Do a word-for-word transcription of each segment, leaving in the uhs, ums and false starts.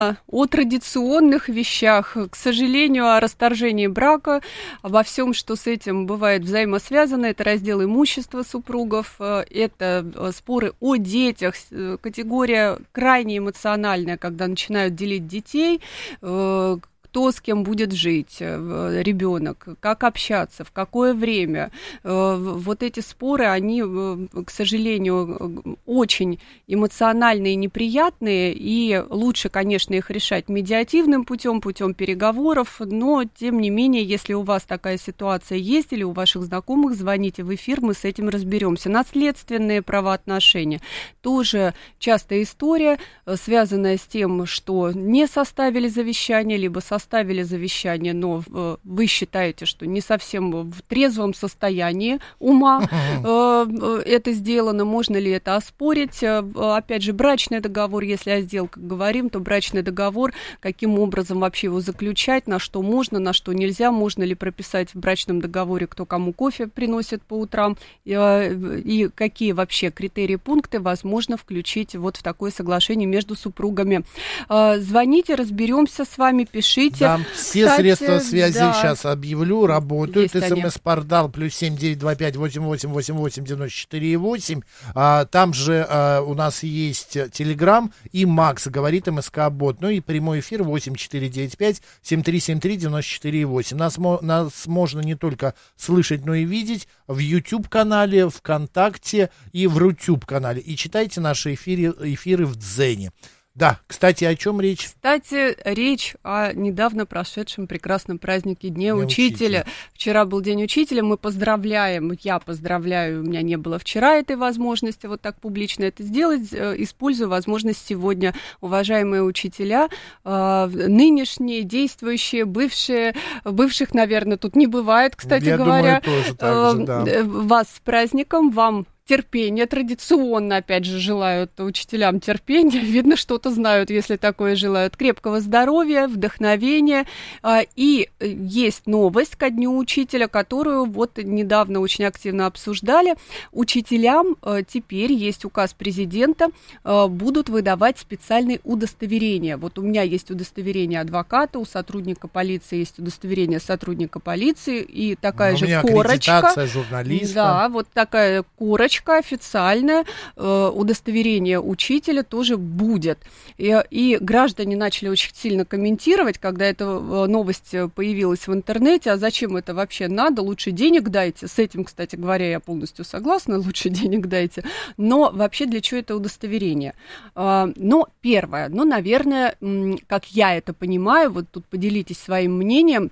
о традиционных вещах, к сожалению, о расторжении брака, обо всем, что с этим бывает взаимосвязано. Это раздел имущества супругов, это споры о детях, категория крайне эмоциональная, когда начинают делить детей, кто с кем будет жить, ребенок, как общаться, в какое время. Вот эти споры, они, к сожалению, очень эмоциональные и неприятные, и лучше, конечно, их решать медиативным путем, путем переговоров, но, тем не менее, если у вас такая ситуация есть или у ваших знакомых, звоните в эфир, мы с этим разберемся. Наследственные правоотношения. Тоже частая история, связанная с тем, что не составили завещание, либо составили Составили завещание, но э, вы считаете, что не совсем в трезвом состоянии ума э, это сделано, можно ли это оспорить? Э, опять же, брачный договор, если о сделках говорим, то брачный договор, каким образом вообще его заключать, на что можно, на что нельзя, можно ли прописать в брачном договоре, кто кому кофе приносит по утрам, э, и какие вообще критерии, пункты возможно включить вот в такое соглашение между супругами. Э, звоните, разберемся с вами, пишите. Да, все Кстати, средства связи да. сейчас объявлю, работают. Есть СМС-портал плюс семь девять два пять восемь восемь восемь восемь девяносто четыре восемь. А, там же а, у нас есть Телеграм и Макс говорит МСК-бот. Ну и прямой эфир восемь четыре девять пять семь три семь три девяносто четыре восемь. Нас, нас можно не только слышать, но и видеть в YouTube-канале, ВКонтакте и в Рутюб-канале. И читайте наши эфиры, эфиры в Дзене. Да, кстати, о чем речь? Кстати, речь о недавно прошедшем прекрасном празднике Дне Дня учителя. учителя. Вчера был День учителя, мы поздравляем, я поздравляю, у меня не было вчера этой возможности вот так публично это сделать, использую возможность сегодня, уважаемые учителя, нынешние, действующие, бывшие, бывших, наверное, тут не бывает, кстати я говоря. Думаю, тоже так же, да. Вас с праздником, вам терпения, традиционно, опять же, желают учителям терпения, видно, что-то знают, если такое желают, крепкого здоровья, вдохновения, и есть новость ко Дню учителя, которую вот недавно очень активно обсуждали, учителям теперь есть указ президента, будут выдавать специальные удостоверения, вот у меня есть удостоверение адвоката, у сотрудника полиции есть удостоверение сотрудника полиции, и такая у же меня корочка, аккредитация журналиста. Да, вот такая корочка официальное, э, удостоверение учителя тоже будет. И, и граждане начали очень сильно комментировать, когда эта новость появилась в интернете, а зачем это вообще надо, лучше денег дайте. С этим, кстати говоря, я полностью согласна, лучше денег дайте. Но вообще для чего это удостоверение? Э, но первое, ну, наверное, как я это понимаю, вот тут поделитесь своим мнением,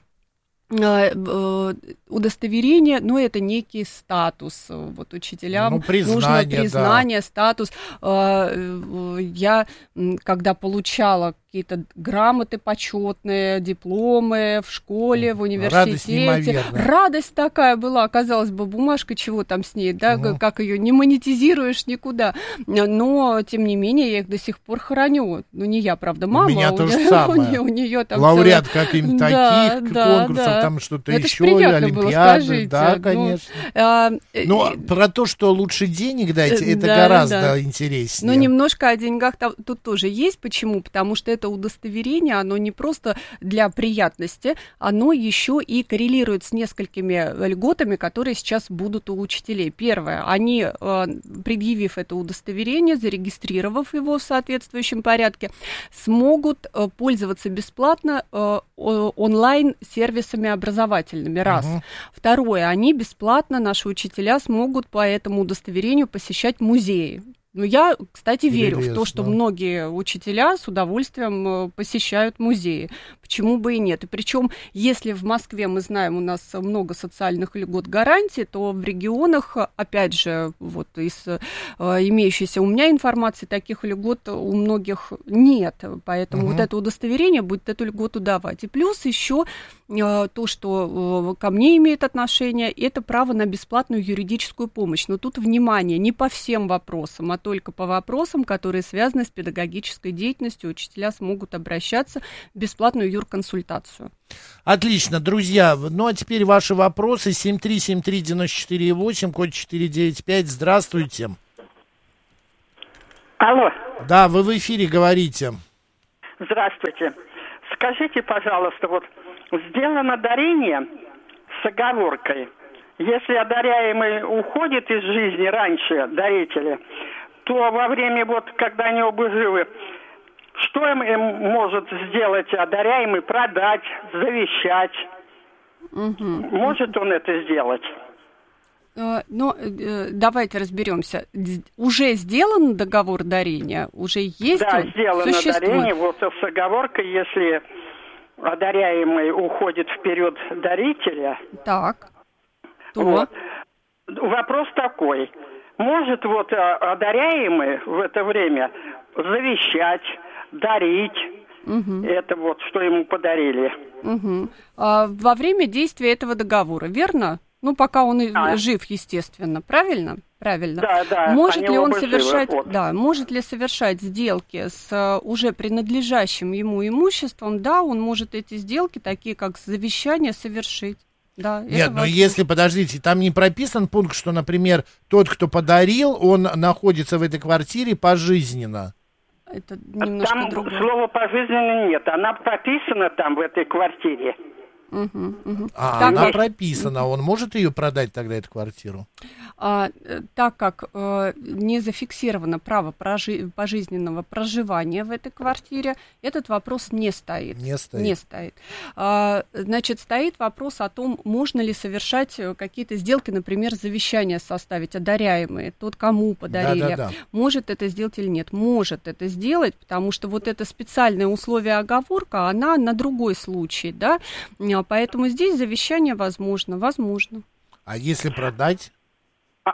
удостоверение, ну, это некий статус, вот учителям ну, признание, нужно признание, да. статус. Я, когда получала какие-то грамоты почетные, дипломы в школе, в университете. Радость, Радость такая была, казалось бы, бумажка, чего там с ней, да, угу. Как ее не монетизируешь никуда. Но, тем не менее, я их до сих пор храню. Ну, не я, правда, мама. У меня у то же нее, самое. У нее, у нее там лауреат целая... каким-то да, таких да, конкурсов, да. там что-то это еще, олимпиады. Было, скажите, да, ну, конечно. А, Но э, про то, что лучше денег дайте, это да, гораздо да. интереснее. Ну, немножко о деньгах там, тут тоже есть. Почему? Потому что это удостоверение, оно не просто для приятности, оно еще и коррелирует с несколькими льготами, которые сейчас будут у учителей. Первое, они, предъявив это удостоверение, зарегистрировав его в соответствующем порядке, смогут пользоваться бесплатно онлайн-сервисами образовательными, раз. Угу. Второе, они бесплатно, наши учителя, смогут по этому удостоверению посещать музеи. Ну, я, кстати, верю Интересно. в то, что многие учителя с удовольствием посещают музеи. Почему бы и нет? И причем, если в Москве, мы знаем, у нас много социальных льгот гарантий, то в регионах, опять же, вот из э, имеющейся у меня информации, таких льгот у многих нет. Поэтому угу. вот это удостоверение будет эту льготу давать. И плюс еще э, то, что э, ко мне имеет отношение, это право на бесплатную юридическую помощь. Но тут, внимание, не по всем вопросам, а только по вопросам, которые связаны с педагогической деятельностью, учителя смогут обращаться в бесплатную юрконсультацию. Отлично, друзья. Ну, а теперь ваши вопросы. семь три семь три девять четыре восемь, код четыре девять пять. Здравствуйте. Алло. Да, вы в эфире говорите. Здравствуйте. Скажите, пожалуйста, вот сделано дарение с оговоркой. Если одаряемый уходит из жизни раньше дарителя, то во время, вот, когда они оба живы, что им, им может сделать одаряемый? Продать, завещать? Угу. Может он это сделать? Ну, давайте разберемся. Уже сделан договор дарения? Уже есть? Да, он? сделано Существует? дарение. Вот с оговоркой, если одаряемый уходит в период дарителя. Так. То. Вот. Вопрос такой. Может вот одаряемый в это время завещать, дарить угу. это вот, что ему подарили? Угу. А во время действия этого договора, верно? Ну, пока он а. жив, естественно, правильно? Правильно. Да, да. Может ли он совершать, живы, вот. да, может ли совершать сделки с уже принадлежащим ему имуществом? Да, он может эти сделки, такие как завещание, совершить. Да, Нет, но если, подождите, там не прописан пункт, что, например, тот, кто подарил, он находится в этой квартире пожизненно. Это немножко там другое. Слова пожизненно нет, она прописана там в этой квартире. Угу, угу. А, так она как... прописана, он может ее продать тогда, эту квартиру? А, так как э, не зафиксировано право прожи... пожизненного проживания в этой квартире, этот вопрос не стоит. Не стоит. Не стоит. А, значит, стоит вопрос о том, можно ли совершать какие-то сделки, например, завещание составить, одаряемые, тот, кому подарили. Да, да, да. Может это сделать или нет? Может это сделать, потому что вот это специальное условие оговорка, она на другой случай, да? Поэтому здесь завещание возможно, возможно. А если продать? А,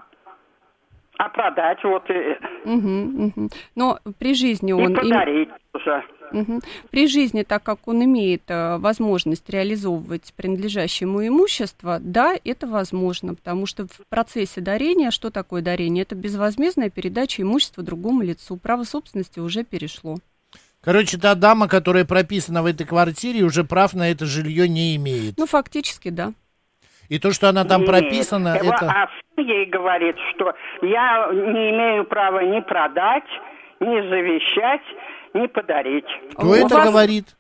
а продать вот и... Угу, угу. Но при жизни он... И подарить им... уже. Угу. При жизни, так как он имеет э, возможность реализовывать принадлежащее ему имущество, да, это возможно, потому что в процессе дарения, что такое дарение? Это безвозмездная передача имущества другому лицу. Право собственности уже перешло. Короче, та дама, которая прописана в этой квартире, уже прав на это жилье не имеет. Ну, фактически, да. И то, что она там Нет, прописана, это... А сын ей говорит, что я не имею права ни продать, ни завещать, ни подарить. Кто у это вас... говорит?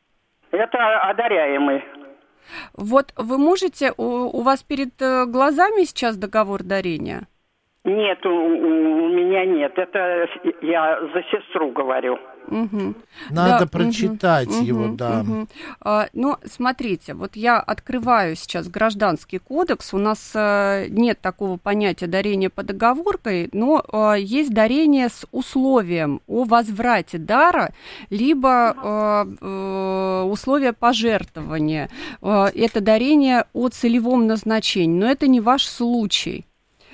Это одаряемый. Вот вы можете... У, у вас перед глазами сейчас договор дарения? Нет, у, у меня нет. Это я за сестру говорю. Угу. Надо да, прочитать угу, его, угу, да. Угу. А, ну, смотрите, вот я открываю сейчас Гражданский кодекс. У нас а, нет такого понятия дарения по договоркой, но а, есть дарение с условием о возврате дара, либо а, а, условие пожертвования. А, это дарение о целевом назначении, но это не ваш случай.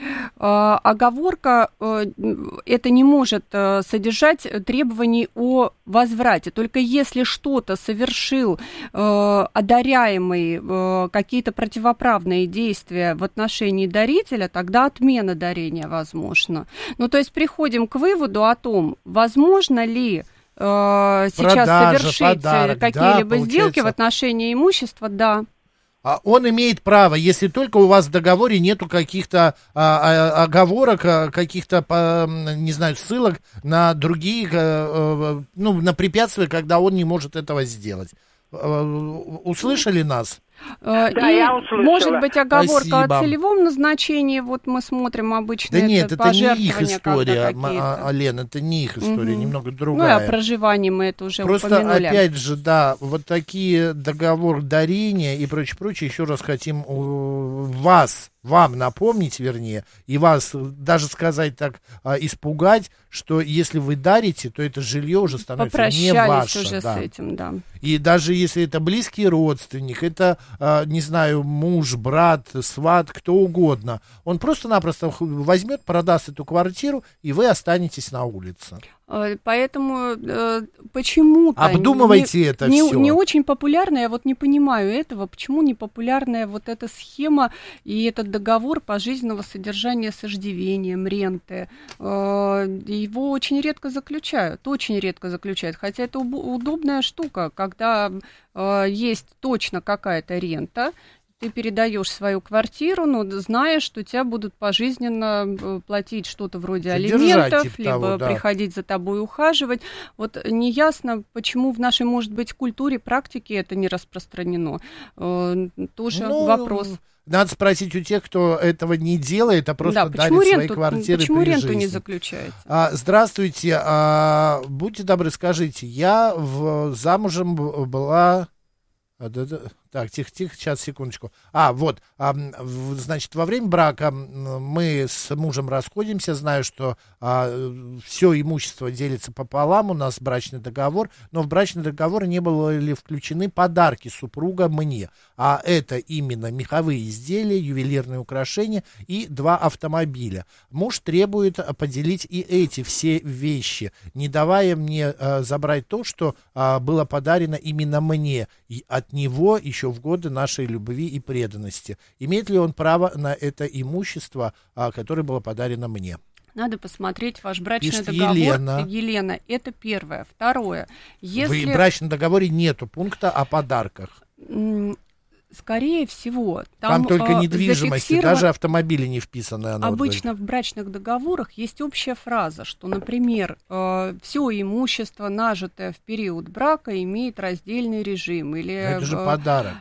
Uh, оговорка uh, это не может uh, содержать требований о возврате. Только если что-то совершил uh, одаряемый, uh, какие-то противоправные действия в отношении дарителя, тогда отмена дарения возможна. Ну, то есть приходим к выводу о том, возможно ли uh, сейчас Продажа, совершить подарок, какие-либо да, сделки в отношении имущества, да. Он имеет право, если только у вас в договоре нету каких-то а, а, оговорок, а, каких-то, а, не знаю, ссылок на другие, а, ну, на препятствия, когда он не может этого сделать. А, услышали нас? Да, и я услышала. Может быть оговорка Спасибо. О целевом назначении, вот мы смотрим обычно. Да это нет, это не их история, а, Лен, это не их история, угу. немного другая. Ну, и о проживании мы это уже Просто, упомянули. опять же, да, вот такие договор дарения и прочее, прочее, еще раз хотим вас, вам напомнить, вернее, и вас даже сказать так, испугать, что если вы дарите, то это жилье уже становится не ваше. уже да. с этим, да. И даже если это близкий родственник, это, не знаю, муж, брат, сват, кто угодно, он просто-напросто возьмет, продаст эту квартиру, и вы останетесь на улице. Поэтому э, почему-то... Обдумывайте не, это не, все. Не очень популярная, я вот не понимаю этого, почему не популярная вот эта схема и этот договор пожизненного содержания с иждивением, ренты. Э, его очень редко заключают, очень редко заключают, хотя это удобная штука, когда э, есть точно какая-то рента, ты передаешь свою квартиру, но зная, что тебя будут пожизненно платить что-то вроде алиментов, типа либо того, да. приходить за тобой ухаживать. Вот неясно, почему в нашей, может быть, культуре, практике это не распространено. Тоже ну, вопрос. Надо спросить у тех, кто этого не делает, а просто да, дарит ренту, свои квартиры почему при ренту жизни. не заключаете? А, здравствуйте, а, будьте добры, скажите, я в, замужем была... Так, тихо-тихо, сейчас, секундочку. А, вот, а, в, значит, во время брака мы с мужем расходимся, знаю, что а, все имущество делится пополам, у нас брачный договор, но в брачный договор не были включены подарки супруга мне, а это именно меховые изделия, ювелирные украшения и два автомобиля. Муж требует поделить и эти все вещи, не давая мне а, забрать то, что а, было подарено именно мне, и от него еще в годы нашей любви и преданности. Имеет ли он право на это имущество, а, которое было подарено мне? Надо посмотреть ваш брачный Пишет договор. Елена. Елена, это первое. Второе. Если... В брачном договоре нету пункта о подарках. Скорее всего, там, там только э, недвижимости, зафиксирован... даже автомобили не вписаны. Обычно в брачных договорах есть общая фраза, что, например, э, все имущество, нажитое в период брака, имеет раздельный режим. Или, Но это же э, подарок.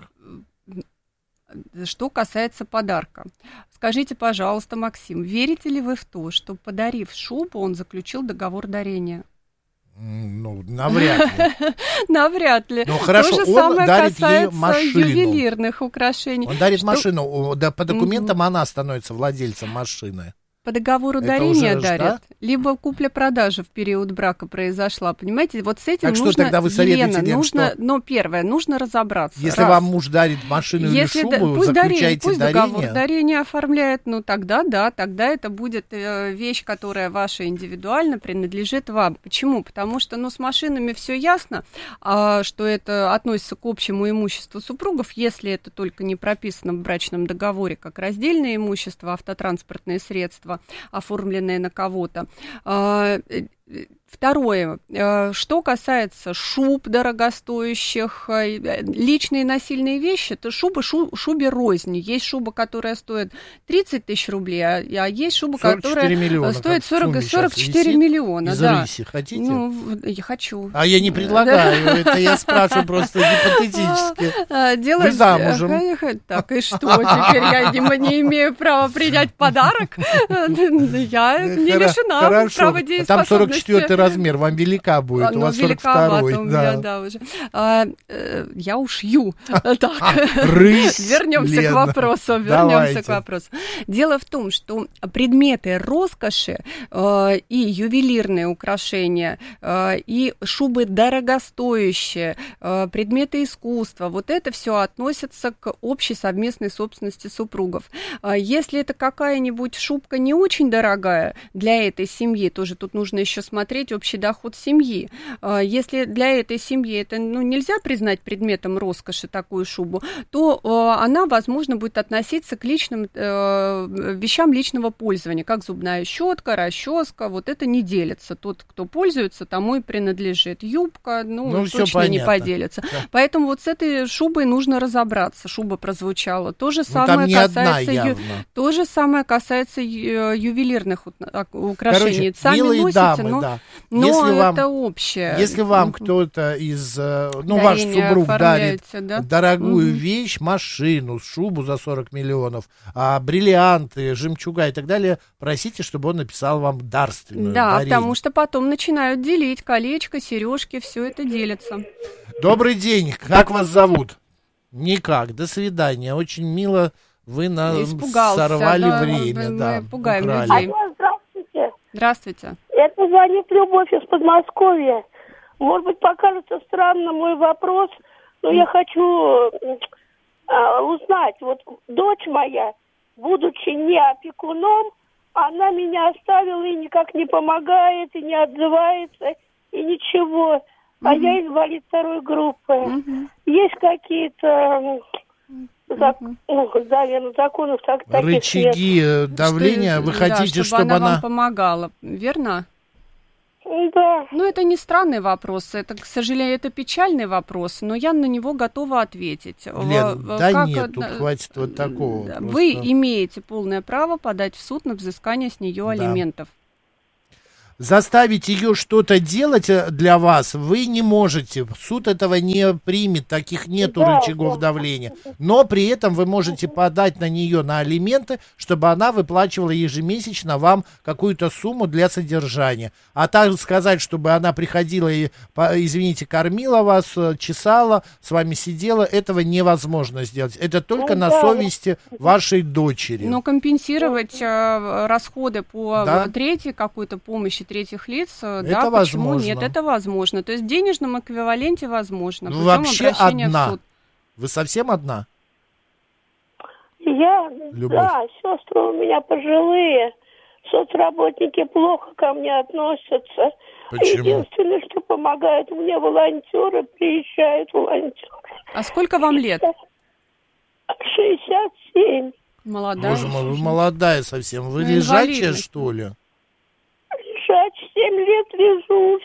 Что касается подарка. Скажите, пожалуйста, Максим, верите ли вы в то, что, подарив шубу, он заключил договор дарения? Ну, навряд ли. Навряд ли. Ну, хорошо, то же он самое дарит ей касается машину. ювелирных украшений. Он дарит что... машину, да, по документам mm-hmm. она становится владельцем машины. По договору это дарения уже, дарят, да? либо купля-продажа в период брака произошла, понимаете? Вот с этим так нужно, что тогда вы советуете, Елена, Лен, нужно, что... но первое, нужно разобраться. Если Раз. вам муж дарит машину Если или да, шубу, пусть заключайте дарение, пусть дарение. договор дарения оформляет, ну тогда да, тогда это будет э, вещь, которая ваша индивидуально принадлежит вам. Почему? Потому что, ну, с машинами все ясно, а, что это относится к общему имуществу супругов, если это только не прописано в брачном договоре как раздельное имущество, автотранспортные средства, оформленные на кого-то. Второе. Что касается шуб дорогостоящих, личные насильные вещи, то шуба шу, шубе рознь. Есть шуба, которая стоит тридцать тысяч рублей, а, а есть шуба, которая миллиона, стоит сорок, сорок четыре висит. миллиона. Из да. рыси хотите? Ну, я хочу. А я не предлагаю, это я спрашиваю просто гипотетически. Дело... Вы замужем. Так, и что, теперь я не имею права принять подарок? Я не лишена права дееспособности. Там сорок четвёртый размер, вам велика будет, у вас сорок второй. У меня, да, уже. А, э, я ушью. Так, рысь, вернемся Лена. к вопросу. Вернемся к вопросу. Дело в том, что предметы роскоши э, и ювелирные украшения, э, и шубы дорогостоящие, э, предметы искусства, вот это все относится к общей совместной собственности супругов. Э, если это какая-нибудь шубка не очень дорогая для этой семьи, тоже тут нужно еще смотреть общий доход семьи. Если для этой семьи это, ну, нельзя признать предметом роскоши такую шубу, то э, она, возможно, будет относиться к личным э, вещам личного пользования, как зубная щетка, расческа. Вот это не делится. Тот, кто пользуется, тому и принадлежит. Юбка, ну, ну точно не поделится. Да. Поэтому вот с этой шубой нужно разобраться. Шуба прозвучала. То же самое касается ю... то же самое касается ювелирных украшений. Короче, сами носите, дамы, но, да. но если это вам, общее. Если вам кто-то из, ну, ваш супруг дарит да? дорогую угу. вещь, машину, шубу за сорок миллионов, а, бриллианты, жемчуга и так далее, просите, чтобы он написал вам дарственную. Да, дарение. потому что потом начинают делить колечко, сережки, все это делится. Добрый день, как вас зовут? Никак, до свидания, очень мило, вы нам сорвали да, время. Мы да, пугаем украли. людей. Алло, здравствуйте. Здравствуйте. Это звонит Любовь из Подмосковья. Может быть, покажется странным мой вопрос, но я хочу э, узнать. Вот дочь моя, будучи не опекуном, она меня оставила и никак не помогает, и не отзывается, и ничего. А mm-hmm. я инвалид второй группы. Mm-hmm. Есть какие-то... Зак... Uh-huh. Ну, наверное, законов так, таких рычаги нет. давления, что, вы хотите, да, чтобы, чтобы она она... вам помогала, верно? Да. Ну, это не странный вопрос, это, к сожалению, это печальный вопрос, но я на него готова ответить. Лен, В- да как, нет, тут э, хватит вот такого. да, просто. Вы имеете полное право подать в суд на взыскание с нее Да. алиментов. Заставить ее что-то делать для вас вы не можете. Суд этого не примет, таких нету Да, рычагов да. давления. Но при этом вы можете подать на нее на алименты, чтобы она выплачивала ежемесячно вам какую-то сумму для содержания. А так сказать, чтобы она приходила и, по- извините, кормила вас, э, чесала, с вами сидела, этого невозможно сделать. Это только Ну на да. совести вашей дочери. Но компенсировать э, расходы по Да. э, третьей какой-то помощи третьих лиц, э, Это да, почему возможно. нет, это возможно. То есть в денежном эквиваленте возможно. Вы путем вообще обращения в одна? суд. Вы совсем одна? Я, Любовь. да, сестры у меня пожилые, соцработники плохо ко мне относятся. Почему? Единственное, что помогает мне, волонтеры, приезжают волонтеры. А сколько вам лет? шестьдесят семь. Молодая. Боже мой, вы молодая совсем. Вы Ну, лежачая, инвалидность. что ли? Лежать семь лет лежу.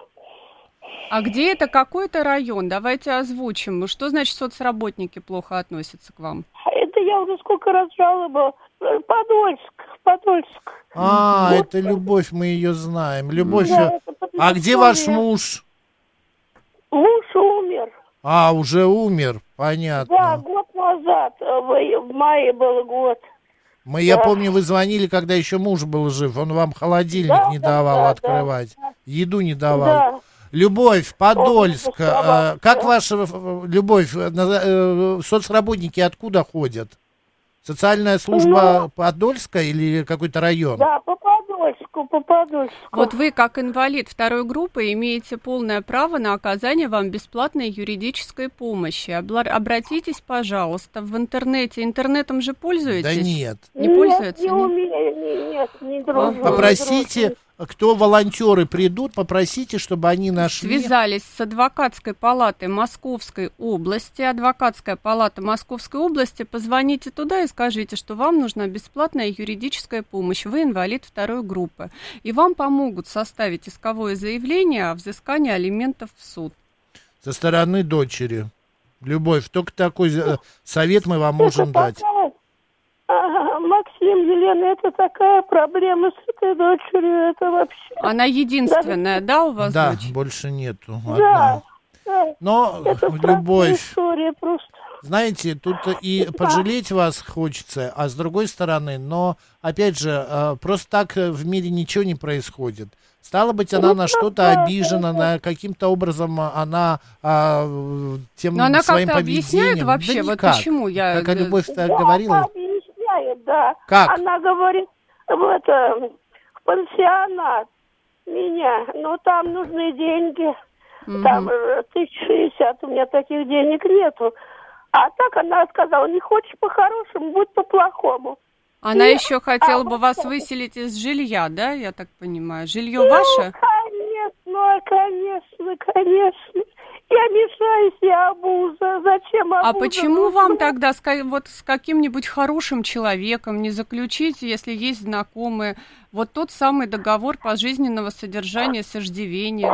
А где это? Какой это район? Давайте озвучим. Что значит соцработники плохо относятся к вам? А это я уже сколько раз жалоба. Подольск, Подольск. А, Вот. это Любовь, мы ее знаем. Любовь. Да, э, это А где ваш Подмосковье. муж? Муж умер. А, уже умер, Да, понятно. год назад, э, в, в мае был год. Мы, я да. помню, вы звонили, когда еще муж был жив. Он вам холодильник Да, не да, давал да, открывать, да. еду не давал. Да. Любовь, Подольск. Он пустовал, э, Как да. ваша э, Любовь? э, на- э, Соцработники откуда ходят? Социальная служба Ну. Подольска или какой-то район? Да, по Подольску, по Подольску. Вот вы, как инвалид второй группы, имеете полное право на оказание вам бесплатной юридической помощи. Обла- Обратитесь, пожалуйста, в интернете. Интернетом же пользуетесь? Да нет. Не нет, пользуется? не Нет? умею, не, нет, не дружу. не Попросите, дружу. кто волонтеры придут, попросите, чтобы они нашли. Связались с адвокатской палатой Московской области. Адвокатская палата Московской области. Позвоните туда и скажите, что вам нужна бесплатная юридическая помощь. Вы инвалид второй группы. И вам помогут составить исковое заявление о взыскании алиментов в суд. Со стороны дочери. Любовь, только такой э, совет мы вам можем Это дать. такая- Ага, Максим, Елена, это такая проблема с этой дочерью, это вообще... Она единственная, да, у вас Да, дочь? больше нету. Да, Одна. да, Но, это страшная Любовь, история просто. знаете, тут и пожалеть вас хочется, а с другой стороны, но, опять же, э, просто так э, в мире ничего не происходит. Стало быть, она Ну, на да, что-то да, обижена, да. на каким-то образом а, она а, тем Но она своим как-то поведением... объясняет вообще, Да вот никак. почему я... Как Любовь так Да, говорила. она объясняет, да. Как? Она говорит, в это, в пансионат меня, но там нужны деньги. Мгм. Там э, тысяча шестьдесят, у меня таких денег нету. А так она сказала, не хочешь по-хорошему, будь по-плохому. Она И- еще хотела а бы вот вас это- выселить из жилья, да, я так понимаю? Жилье Ну, ваше? конечно, конечно, конечно. Я мешаюсь, я обуза. Зачем обуза? А почему нужна? вам тогда с, ка- вот с каким-нибудь хорошим человеком не заключить, если есть знакомые, вот тот самый договор пожизненного содержания с иждивением?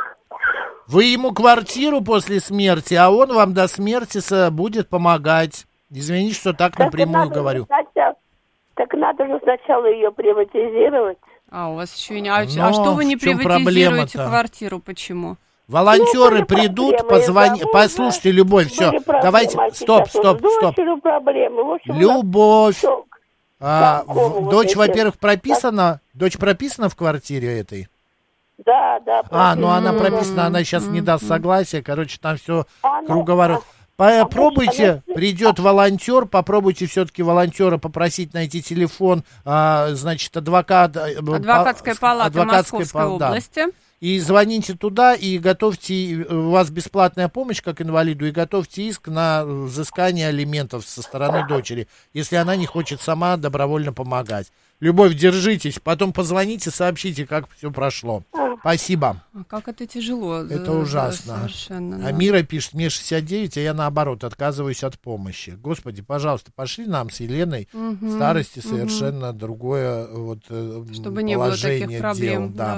Вы ему квартиру после смерти, а он вам до смерти с- будет помогать. Извините, что так Так напрямую надо же говорю. сначала- Так надо же сначала ее приватизировать. А у вас еще и не... А, ч- Но а что вы не в чём приватизируете проблема-то? квартиру? Почему? Волонтеры Ну, были придут, проблемы позвони... из-за мужа, Послушайте, Любовь, все, были проблемы, давайте, а стоп, сейчас стоп, вот с стоп. дочерью проблемы. В общем, у нас Любовь. всё. А, Такого в- вот дочь, эти- во-первых, прописана, дочь прописана в квартире этой? Да, да. А, ну она Мгм. прописана, она сейчас не даст согласия, короче, там все Она- круговорот. а- Попробуйте, она- придет волонтер, попробуйте все-таки волонтера попросить найти телефон, а, значит, адвокат... э, Адвокатская па- палата адвокатской Московской пал- да. области. И звоните туда, и готовьте, у вас бесплатная помощь как инвалиду, и готовьте иск на взыскание алиментов со стороны дочери, если она не хочет сама добровольно помогать. Любовь, держитесь, потом позвоните, сообщите, как все прошло. Спасибо. А как это тяжело. Это э, ужасно. Совершенно. А да. Мира пишет, мне шестьдесят девять, а я наоборот отказываюсь от помощи. Господи, пожалуйста, пошли нам с Еленой Мгм, в старости мгм. совершенно другое вот, э, Чтобы не было положение таких проблем. дел. Да. да.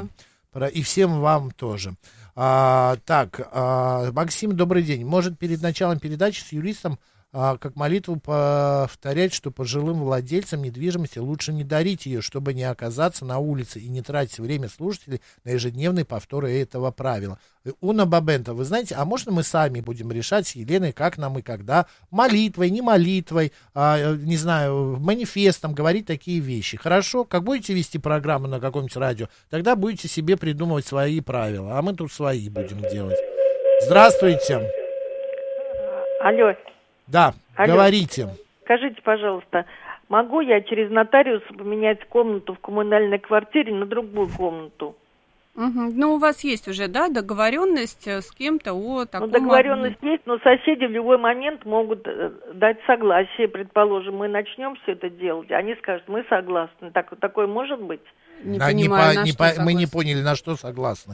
И всем вам тоже. А, так, а, Максим, добрый день. Может, перед началом передачи с юристом а, как молитву повторять, что пожилым владельцам недвижимости лучше не дарить ее, чтобы не оказаться на улице и не тратить время слушателей на ежедневные повторы этого правила. Уна Бабента, вы знаете, а можно мы сами будем решать с Еленой, как нам и когда, молитвой, не молитвой, а, не знаю, манифестом говорить такие вещи. Хорошо? Как будете вести программу на каком-нибудь радио, тогда будете себе придумывать свои правила, а мы тут свои будем делать. Здравствуйте. Алло. Да, Алло. Говорите. Скажите, пожалуйста, могу я через нотариуса поменять комнату в коммунальной квартире на другую комнату? Угу. Ну, у вас есть уже, да, договоренность с кем-то о таком... Ну, договоренность обмене. Есть, но соседи в любой момент могут дать согласие, предположим, мы начнем все это делать, они скажут, мы согласны. Так, такое может быть? Не да, понимаю, не по, на не что по, согласны. Мы не поняли, на что согласны.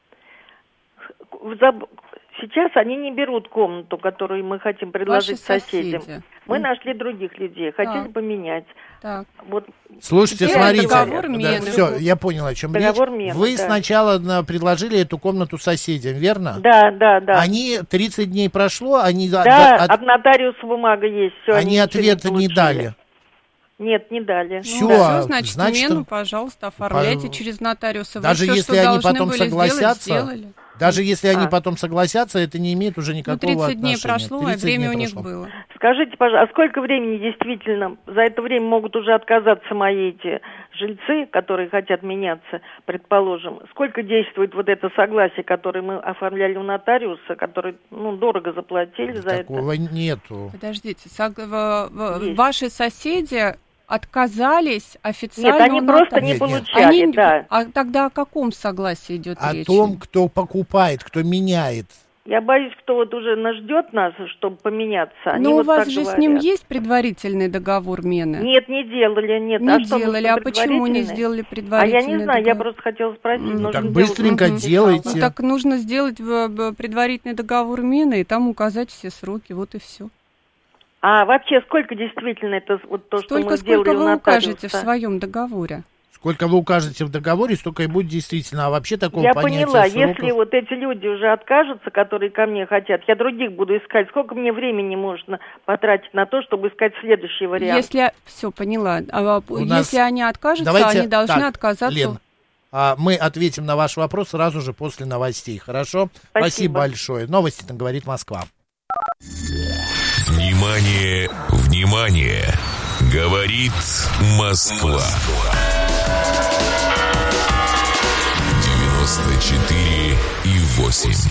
Сейчас они не берут комнату, которую мы хотим предложить Ваши соседям. соседи. Мы mm. нашли других людей, хотели так. поменять. Так. Вот. Слушайте, Теперь смотрите. Договор да, мены. все, я понял, о чем договор речь. Мены, Вы да. сначала на, предложили эту комнату соседям, верно? Да, да, да. Они тридцать дней прошло, они... Да, от, от нотариуса бумага есть. Все, они они ответа не, не дали. Нет, не дали. Все, ну, все значит, значит, мену, пожалуйста, оформляйте по... через нотариуса. Вы даже все, если что они потом согласятся, сделать, даже если а. они потом согласятся, это не имеет уже никакого отношения. Ну, тридцать дней прошло, а время у них прошло. было. Скажите, пожалуйста, а сколько времени действительно, за это время могут уже отказаться мои эти жильцы, которые хотят меняться, предположим, сколько действует вот это согласие, которое мы оформляли у нотариуса, который, ну, дорого заплатили за это? Такого нету. Подождите, сог... ваши соседи... отказались официально. Нет, они просто не нет, получали, они... да. А тогда о каком согласии идет о речь? О том, кто покупает, кто меняет. Я боюсь, кто вот уже нас ждет нас, чтобы поменяться. Они Но вот у вас так же говорят. с ним есть предварительный договор мены? Нет, не делали, нет. Не а что, делали, а почему не сделали А предварительный я не знаю, договор? я просто хотела спросить. Ну, так быстренько делать... делайте. Ну, так нужно сделать предварительный договор мены и там указать все сроки, вот и все. А вообще сколько действительно это вот то, Столько, что мы сделали сколько у вы нотариуса? укажете в своем договоре? Сколько вы укажете в договоре, столько и будет действительно. А вообще такого я понятия поняла, сроков... если вот эти люди уже откажутся, которые ко мне хотят, я других буду искать. Сколько мне времени можно потратить на то, чтобы искать следующий вариант? Если, все, поняла. А, У если нас... они откажутся, Давайте... они должны так, отказаться. Лен, а мы ответим на ваш вопрос сразу же после новостей, хорошо? Спасибо, Спасибо большое. Новости там говорит Москва. Внимание, внимание! Говорит Москва. девяносто четыре и восемь.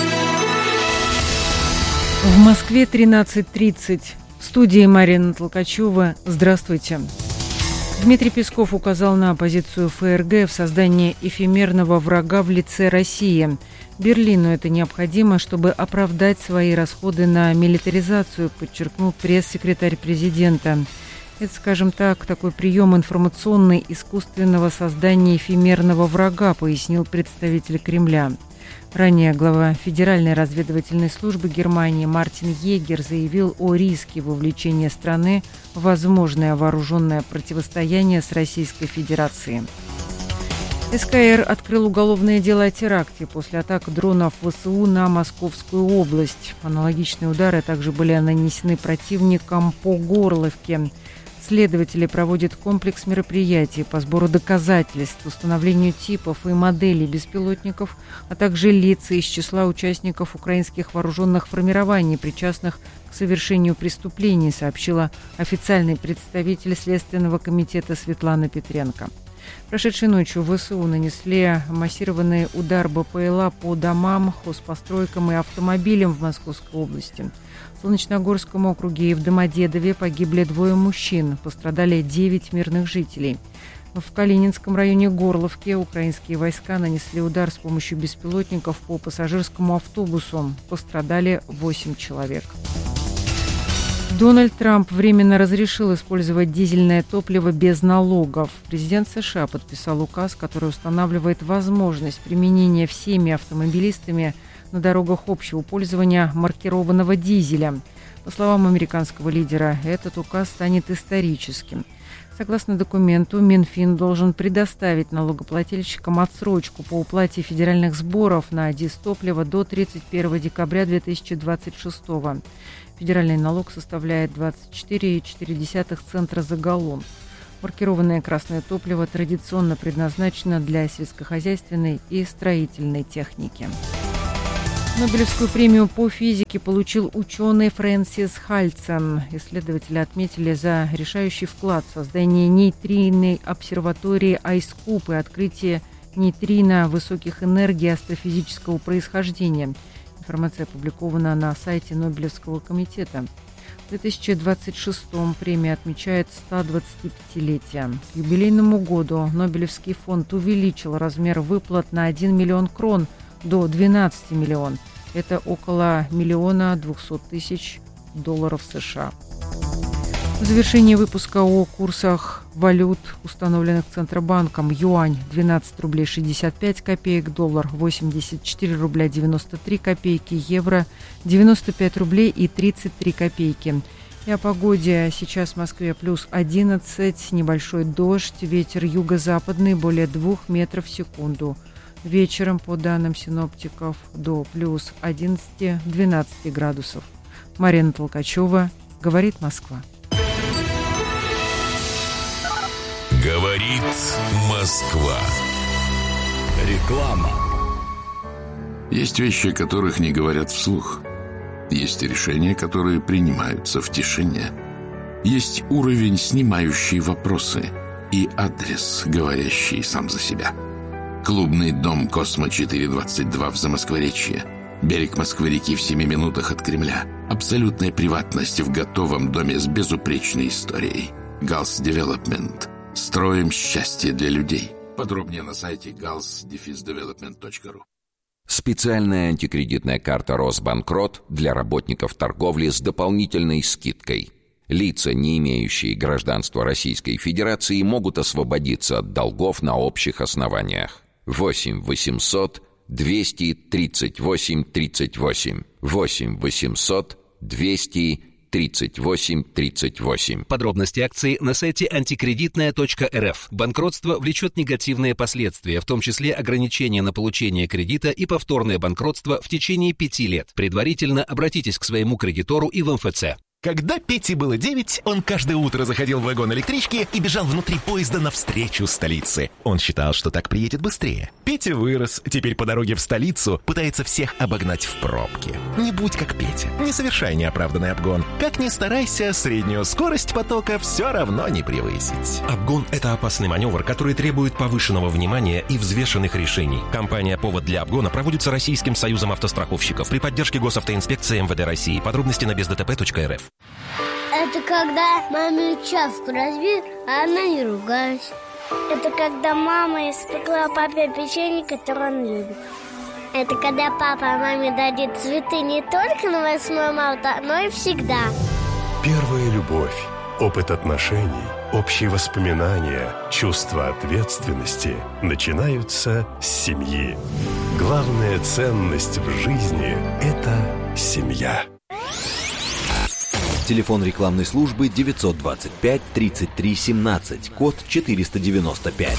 В Москве тринадцать тридцать. В студии Марина Толкачева. Здравствуйте. Дмитрий Песков указал на позицию ФРГ в создании эфемерного врага в лице России. Берлину это необходимо, чтобы оправдать свои расходы на милитаризацию, подчеркнул пресс-секретарь президента. Это, скажем так, такой прием информационный искусственного создания эфемерного врага, пояснил представитель Кремля. Ранее глава Федеральной разведывательной службы Германии Мартин Егер заявил о риске вовлечения страны в возможное вооруженное противостояние с Российской Федерацией. СКР открыл уголовное дело о теракте после атак дронов ВСУ на Московскую область. Аналогичные удары также были нанесены противникам по Горловке. Следователи проводят комплекс мероприятий по сбору доказательств, установлению типов и моделей беспилотников, а также лиц из числа участников украинских вооруженных формирований, причастных к совершению преступлений, сообщила официальный представитель Следственного комитета Светлана Петренко. Прошедшей ночью ВСУ нанесли массированный удар БПЛА по домам, хозпостройкам и автомобилям в Московской области. В Солнечногорском округе и в Домодедове погибли двое мужчин, пострадали девять мирных жителей. В Калининском районе Горловки украинские войска нанесли удар с помощью беспилотников по пассажирскому автобусу, пострадали восемь человек. Дональд Трамп временно разрешил использовать дизельное топливо без налогов. Президент США подписал указ, который устанавливает возможность применения всеми автомобилистами на дорогах общего пользования маркированного дизеля. По словам американского лидера, этот указ станет историческим. Согласно документу, Минфин должен предоставить налогоплательщикам отсрочку по уплате федеральных сборов на дизтопливо до тридцать первого декабря две тысячи двадцать шестого. Федеральный налог составляет двадцать четыре целых четыре десятых цента за галлон. Маркированное красное топливо традиционно предназначено для сельскохозяйственной и строительной техники. Нобелевскую премию по физике получил ученый Фрэнсис Хальцен. Исследователи отметили за решающий вклад в создание нейтринной обсерватории Айскуб и открытие нейтрино высоких энергий астрофизического происхождения. Информация опубликована на сайте Нобелевского комитета. В две тысячи двадцать шестом премия отмечает сто двадцатипятилетие. К юбилейному году Нобелевский фонд увеличил размер выплат на один миллион крон до двенадцати миллионов. Это около миллиона двухсот тысяч долларов США. В завершении выпуска о курсах валют, установленных Центробанком. Юань двенадцать рублей шестьдесят пять копеек, доллар восемьдесят четыре рубля девяносто три копейки, евро девяносто пять рублей и тридцать три копейки. И о погоде. Сейчас в Москве плюс одиннадцать, небольшой дождь, ветер юго-западный более двух метров в секунду. Вечером, по данным синоптиков, до плюс одиннадцати-двенадцати градусов. Марина Толкачева, говорит Москва. Говорит Москва. Реклама. Есть вещи, о которых не говорят вслух. Есть решения, которые принимаются в тишине. Есть уровень, снимающий вопросы, и адрес, говорящий сам за себя. Клубный дом «Космо четыре двадцать два» в Замоскворечье. Берег Москвы-реки в семи минутах от Кремля. Абсолютная приватность в готовом доме с безупречной историей. Галс Девелопмент. Строим счастье для людей. Подробнее на сайте галс девелопмент точка ру. Специальная антикредитная карта «Росбанкрот» для работников торговли с дополнительной скидкой. Лица, не имеющие гражданства Российской Федерации, могут освободиться от долгов на общих основаниях. восемь восемьсот двести тридцать восемь тридцать восемь. восемь восемьсот двести тридцать восемь тридцать восемь. Подробности акции на сайте антикредитная точка эр эф. Банкротство влечет негативные последствия, в том числе ограничения на получение кредита и повторное банкротство в течение пяти лет. Предварительно обратитесь к своему кредитору и в эм эф це. Когда Пете было девять, он каждое утро заходил в вагон электрички и бежал внутри поезда навстречу столице. Он считал, что так приедет быстрее. Петя вырос, теперь по дороге в столицу пытается всех обогнать в пробке. Не будь как Петя, не совершай неоправданный обгон. Как ни старайся, среднюю скорость потока все равно не превысить. Обгон – это опасный маневр, который требует повышенного внимания и взвешенных решений. Компания «Повод для обгона» проводится Российским союзом автостраховщиков при поддержке госавтоинспекции эм вэ дэ России. Подробности на без дэ тэ пэ точка эр эф. Это когда маме чашку разбит, а она не ругалась. Это когда мама испекла папе печенье, которое он любит. Это когда папа маме дарит цветы не только на восьмое марта, но и всегда. Первая любовь, опыт отношений, общие воспоминания, чувство ответственности начинаются с семьи. Главная ценность в жизни – это семья. Телефон рекламной службы девятьсот двадцать пять тридцать три семнадцать, код четыреста девяносто пять.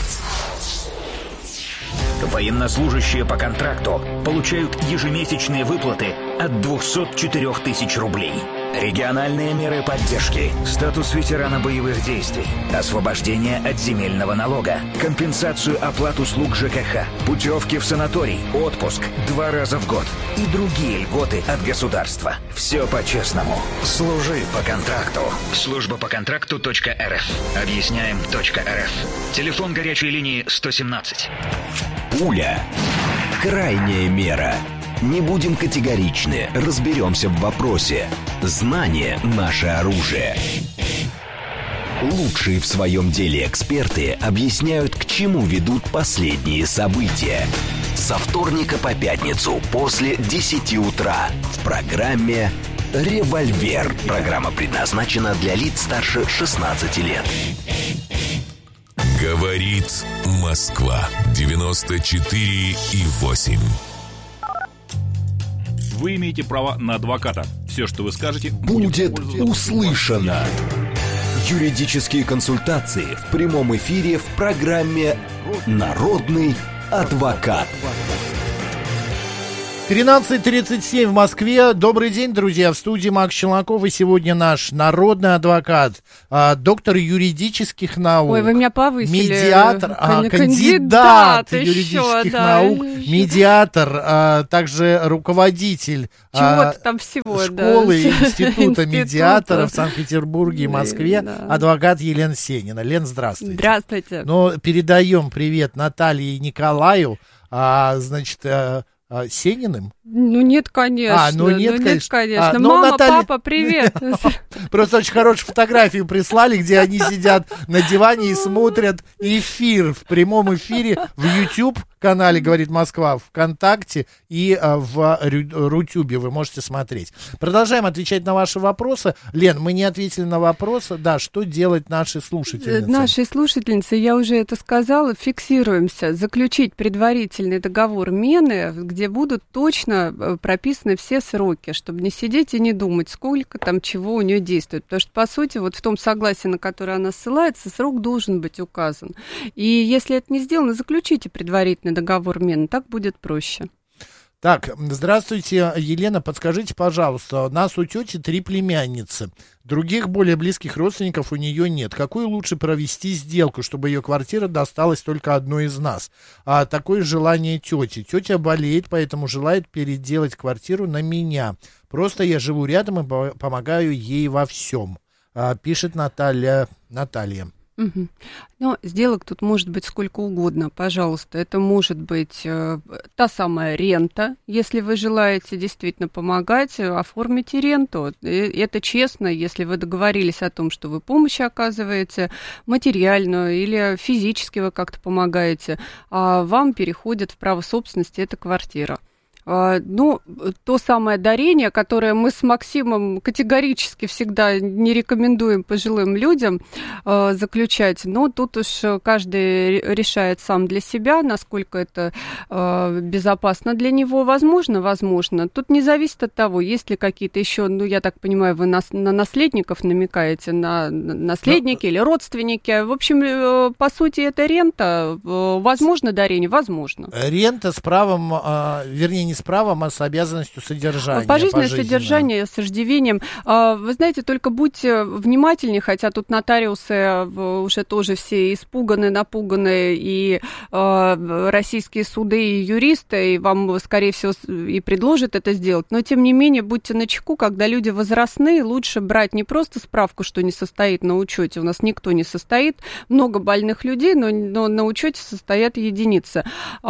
Военнослужащие по контракту получают ежемесячные выплаты от двухсот четырёх тысяч рублей. Региональные меры поддержки, статус ветерана боевых действий, освобождение от земельного налога, компенсацию оплат услуг ЖКХ, путевки в санаторий, отпуск два раза в год и другие льготы от государства. Все по-честному. Служи по контракту. Служба по контракту точка эр эф. Объясняем точка эр эф. Телефон горячей линии сто семнадцать. Пуля. Крайняя мера. Не будем категоричны, разберемся в вопросе. Знание – наше оружие. Лучшие в своем деле эксперты объясняют, к чему ведут последние события. Со вторника по пятницу после десяти утра в программе «Револьвер». Программа предназначена для лиц старше шестнадцати лет. Говорит Москва. девяносто четыре и восемь. Вы имеете право на адвоката. Все, что вы скажете, будет услышано. Юридические консультации в прямом эфире в программе «Народный адвокат». тринадцать тридцать семь в Москве. Добрый день, друзья. В студии Макс Челноков. И сегодня наш народный адвокат, а, доктор юридических наук. Ой, вы меня повысили. Медиатор, а, кандидат, кандидат юридических еще, наук, да. медиатор, а, также руководитель а, там всего, школы да. и института медиаторов в Санкт-Петербурге и Москве, да. адвокат Елена Сенина. Лен, здравствуйте. Здравствуйте. Ну, передаем привет Наталье и Николаю. А, значит, Сениным? Ну нет, конечно. А, ну нет, ну, конечно. Нет, конечно. А, ну, Мама, Наталья... папа, привет. Просто очень хорошую фотографию прислали, где они сидят на диване и смотрят эфир в прямом эфире в YouTube-канале «Говорит Москва», ВКонтакте и а, в Рутюбе вы можете смотреть. Продолжаем отвечать на ваши вопросы. Лен, мы не ответили на вопросы. Да, что делать наши слушательницы? Наши слушательницы, я уже это сказала, фиксируемся. Заключить предварительный договор мены, где будут точно прописаны все сроки, чтобы не сидеть и не думать, сколько там чего у нее действует. Потому что, по сути, вот в том согласии, на которое она ссылается, срок должен быть указан. И если это не сделано, заключите предварительный договор мены, так будет проще. Так, здравствуйте, Елена, подскажите, пожалуйста, у нас у тети три племянницы, других более близких родственников у нее нет. Какую лучше провести сделку, чтобы ее квартира досталась только одной из нас? А такое желание тети. Тетя болеет, поэтому желает переделать квартиру на меня. Просто я живу рядом и помогаю ей во всем, а, пишет Наталья. Наталья. Угу. Но сделок тут может быть сколько угодно, пожалуйста. Это может быть э, та самая рента, если вы желаете действительно помогать, оформите ренту. И это честно, если вы договорились о том, что вы помощь оказываете, материальную или физически вы как-то помогаете, а вам переходит в право собственности эта квартира. Ну, то самое дарение, которое мы с Максимом категорически всегда не рекомендуем пожилым людям э, заключать, но тут уж каждый решает сам для себя, насколько это э, безопасно для него. Возможно, возможно. Тут не зависит от того, есть ли какие-то еще, ну, я так понимаю, вы на, на наследников намекаете, на наследники но... или родственники. В общем, э, по сути, это рента. Э, возможно дарение? Возможно. Рента с правом, э, вернее, не с правом, а с обязанностью содержания. Пожизненное содержание с иждивением. Вы знаете, только будьте внимательнее, хотя тут нотариусы уже тоже все испуганы, напуганы, и российские суды, и юристы, и вам, скорее всего, и предложат это сделать. Но, тем не менее, будьте начеку, когда люди возрастные, лучше брать не просто справку, что не состоит на учете, у нас никто не состоит, много больных людей, но, но на учете состоят единицы.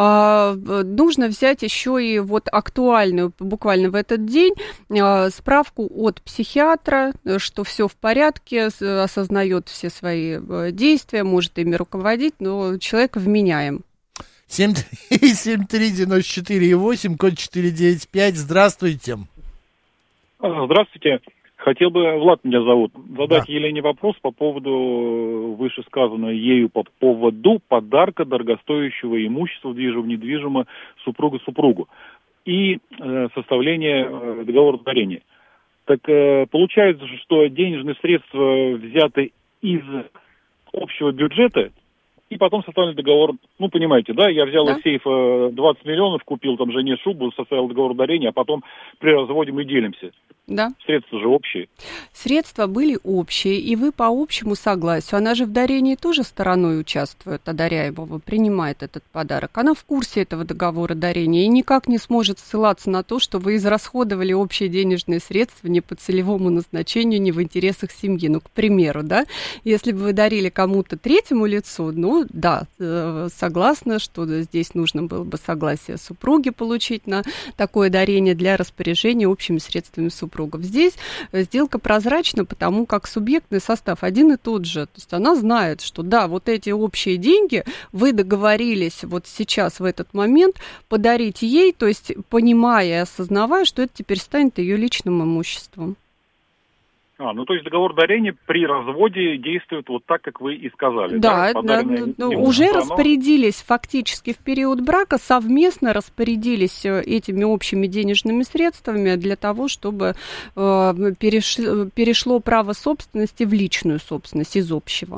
Нужно взять еще и вот актуальную буквально в этот день справку от психиатра, что все в порядке, осознает все свои действия, может ими руководить, но человек вменяем. семь три девяносто четыре восемь, код четыреста девяносто пять. Здравствуйте. Здравствуйте. Хотел бы, Влад меня зовут, задать да. Елене вопрос по поводу вышесказанного ею по поводу подарка дорогостоящего имущества, движимого, недвижимого, супруга-супругу и э, составление э, договора дарения. Так э, получается, что денежные средства взяты из общего бюджета и потом составлен договор. Ну, понимаете, да, я взял да. из сейфа двадцать миллионов, купил там жене шубу, составил договор дарения, а потом при разводе мы делимся. Да. Средства же общие. Средства были общие, и вы по общему согласию. Она же в дарении тоже стороной участвует, одаряемого, принимает этот подарок. Она в курсе этого договора дарения и никак не сможет ссылаться на то, что вы израсходовали общие денежные средства не по целевому назначению, не в интересах семьи. Ну, к примеру, да, если бы вы дарили кому-то третьему лицу, ну, да, согласна, что здесь нужно было бы согласие супруги получить на такое дарение для распоряжения общими средствами супругов. Здесь сделка прозрачна, потому как субъектный состав один и тот же. То есть она знает, что да, вот эти общие деньги вы договорились вот сейчас, в этот момент, подарить ей, то есть понимая и осознавая, что это теперь станет ее личным имуществом. А, ну то есть договор дарения при разводе действует вот так, как вы и сказали. Да, да, да, ну, уже оно... распорядились фактически в период брака, совместно распорядились этими общими денежными средствами для того, чтобы э, переш... перешло право собственности в личную собственность из общего.